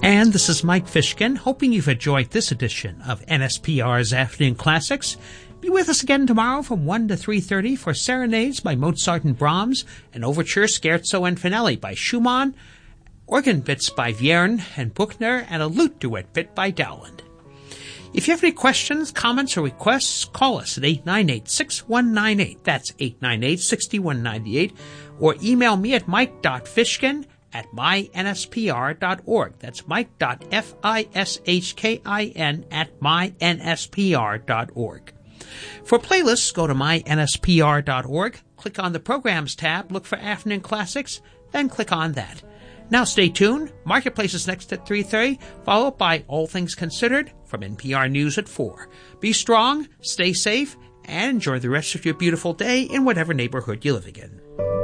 And this is Mike Fishkin, hoping you've enjoyed this edition of NSPR's Afternoon Classics. Be with us again tomorrow from 1 to 3:30 for Serenades by Mozart and Brahms, an overture, scherzo, and finale by Schumann, organ bits by Vierne and Buchner, and a lute duet bit by Dowland. If you have any questions, comments, or requests, call us at 898-6198. That's 898-6198. Or email me at mike.fishkin@mynspr.org. That's mike.fishkin@mynspr.org. For playlists, go to mynspr.org, click on the Programs tab, look for Afternoon Classics, then click on that. Now stay tuned. Marketplace is next at 3:30, followed by All Things Considered from NPR News at 4. Be strong, stay safe, and enjoy the rest of your beautiful day in whatever neighborhood you're living in.